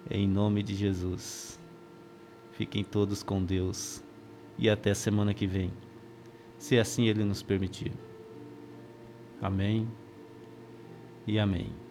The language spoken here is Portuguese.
Em nome de Jesus. Fiquem todos com Deus. E até semana que vem, se assim Ele nos permitir. Amém e amém.